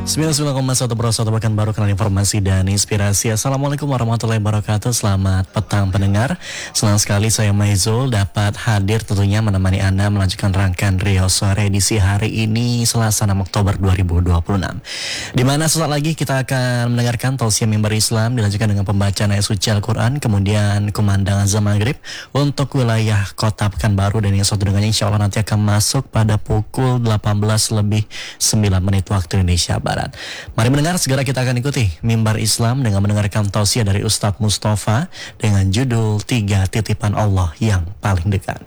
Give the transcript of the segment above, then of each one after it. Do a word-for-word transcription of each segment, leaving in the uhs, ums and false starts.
sembilan puluh sembilan koma satu Pro satu bahkan baru kenal informasi dan inspirasi. Assalamualaikum warahmatullahi wabarakatuh. Selamat petang pendengar. Senang sekali saya Maizul dapat hadir tentunya menemani Anda melanjutkan rangkaian Rio Sore edisi hari ini Selasa enam Oktober dua ribu dua puluh enam. Di mana sesaat lagi kita akan mendengarkan tausiah mimbar Islam dilanjutkan dengan pembacaan ayat suci Al-Quran, kemudian kumandang azan maghrib untuk wilayah Kota Pekanbaru, dan yang satu dengannya insya Allah nanti akan masuk pada pukul delapan belas lebih sembilan menit waktu Indonesia Barat. Mari mendengar, segera kita akan ikuti mimbar Islam dengan mendengarkan tausiah dari Ustadz Mustafa dengan judul Tiga Titipan Allah yang Paling Dekat.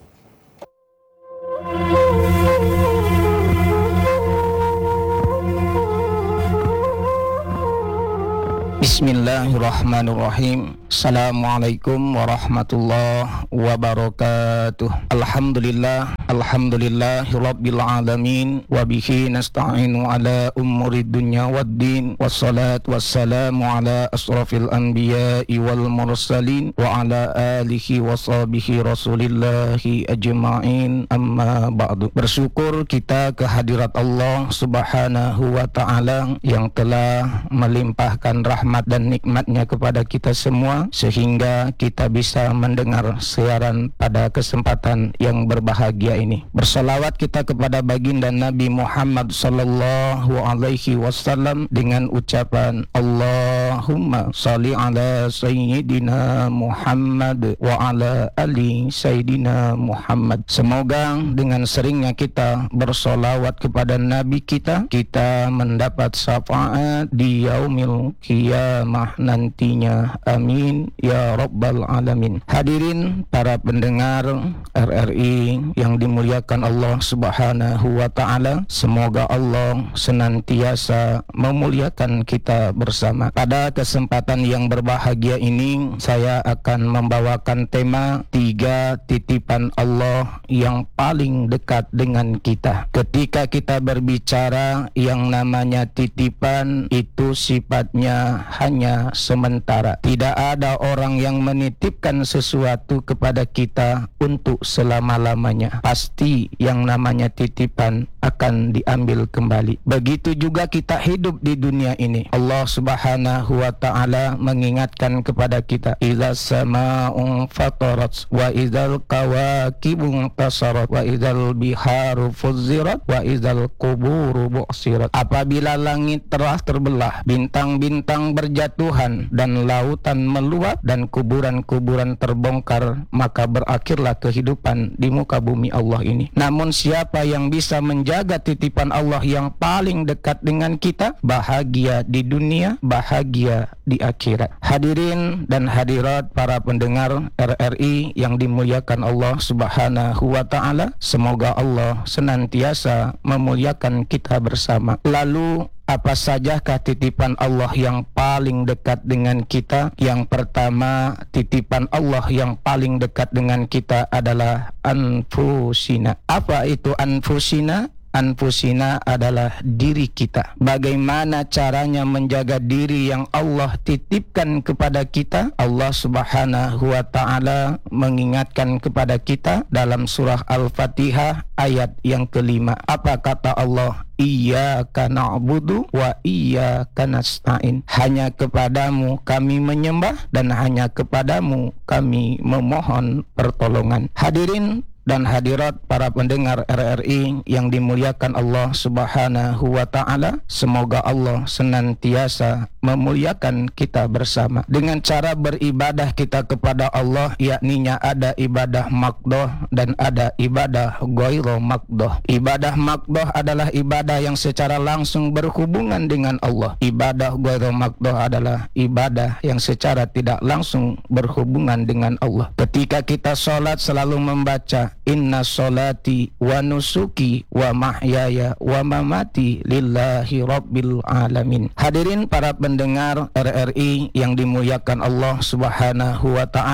Bismillahirrahmanirrahim. Assalamualaikum warahmatullahi wabarakatuh. Alhamdulillah, alhamdulillahi rabbil alamin, wa bihi nasta'inu ala umuri dunya waddin, wassalatu wassalamu ala asrafil anbiya'i wal mursalin, wa ala alihi wa sahbihi rasulillahi ajma'in, amma ba'du. Bersyukur kita kehadirat Allah subhanahu wa ta'ala yang telah melimpahkan rahmat dan nikmatnya kepada kita semua, sehingga kita bisa mendengar siaran pada kesempatan yang berbahagia ini. Bersalawat kita kepada baginda Nabi Muhammad sallallahu alaihi wasallam dengan ucapan Allahumma salli ala sayyidina Muhammad wa ala ali sayyidina Muhammad. Semoga dengan seringnya kita bersalawat kepada Nabi kita, kita mendapat syafaat di yaumil qiyamah nantinya. Amin ya rabbal alamin. Hadirin para pendengar R R I yang dimuliakan Allah subhanahu wa ta'ala, semoga Allah senantiasa memuliakan kita bersama. Pada kesempatan yang berbahagia ini, saya akan membawakan tema Tiga Titipan Allah yang Paling Dekat dengan kita. Ketika kita berbicara yang namanya titipan, itu sifatnya hanya sementara. Tidak ada orang yang menitipkan sesuatu kepada kita untuk selama-lamanya. Pasti yang namanya titipan akan diambil kembali. Begitu juga kita hidup di dunia ini. Allah subhanahu wa ta'ala mengingatkan kepada kita, idza sama'un fatarat wa idzal kawakibun tasarat wa idzal biharu fuzzirat wa idzal quburu bu'sirat. Apabila langit telah terbelah, bintang-bintang berjatuhan, dan lautan meluap, dan kuburan-kuburan terbongkar, maka berakhirlah kehidupan di muka bumi Allah ini. Namun siapa yang bisa menjaga titipan Allah yang paling dekat dengan kita, bahagia di dunia, bahagia di akhirat. Hadirin dan hadirat para pendengar R R I yang dimuliakan Allah subhanahu wa ta'ala, semoga Allah senantiasa memuliakan kita bersama. Lalu apa sajakah titipan Allah yang paling dekat dengan kita? Yang pertama, titipan Allah yang paling dekat dengan kita adalah anfusina. Apa itu anfusina? Anfusina adalah diri kita. Bagaimana caranya menjaga diri yang Allah titipkan kepada kita? Allah subhanahu wa ta'ala mengingatkan kepada kita dalam surah Al-Fatihah ayat yang kelima. Apa kata Allah? Iyyaka na'budu wa iyyaka nasta'in. Hanya kepadamu kami menyembah dan hanya kepadamu kami memohon pertolongan. Hadirin dan hadirat para pendengar R R I yang dimuliakan Allah subhanahu wa ta'ala, semoga Allah senantiasa memuliakan kita bersama. Dengan cara beribadah kita kepada Allah, yakninya ada ibadah maqdoh dan ada ibadah ghairu maqdoh. Ibadah maqdoh adalah ibadah yang secara langsung berhubungan dengan Allah. Ibadah ghairu maqdoh adalah ibadah yang secara tidak langsung berhubungan dengan Allah. Ketika kita sholat selalu membaca inna sholati wa nusuki wa mahyaya wa mamati lillahi rabbil alamin. Hadirin para pendengar R R I yang dimuliakan Allah subhanahu wa ta'ala,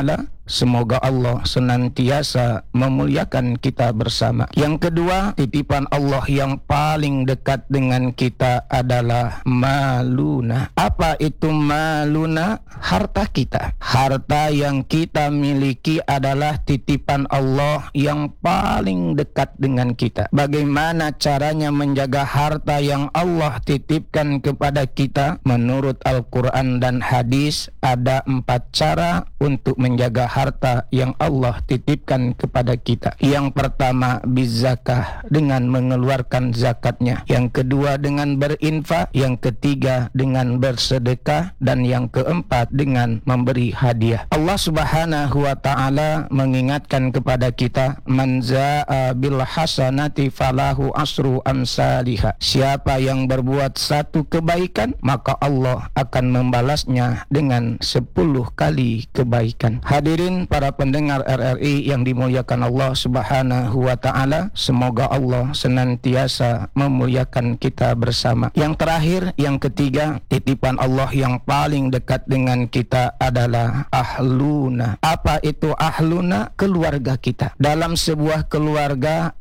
semoga Allah senantiasa memuliakan kita bersama. Yang kedua, titipan Allah yang paling dekat dengan kita adalah maluna. Apa itu maluna? Harta kita. Harta yang kita miliki adalah titipan Allah yang paling dekat dengan kita. Bagaimana caranya menjaga harta yang Allah titipkan kepada kita? Menurut Al-Quran dan hadis, ada empat cara untuk menjaga harta yang Allah titipkan kepada kita. Yang pertama, bizakah, dengan mengeluarkan zakatnya. Yang kedua, dengan berinfak. Yang ketiga, dengan bersedekah. Dan yang keempat, dengan memberi hadiah. Allah Subhanahu wa ta'ala mengingatkan kepada kita, man za'a bil hasanati falahu asru amsalihah. Siapa yang berbuat satu kebaikan, maka Allah akan membalasnya dengan sepuluh kali kebaikan. Hadirin para pendengar R R I yang dimuliakan Allah Subhanahu wa ta'ala, semoga Allah senantiasa memuliakan kita bersama. Yang terakhir, yang ketiga, titipan Allah yang paling dekat dengan kita adalah ahluna. Apa itu ahluna? Keluarga kita. Dalam sebuah keluarga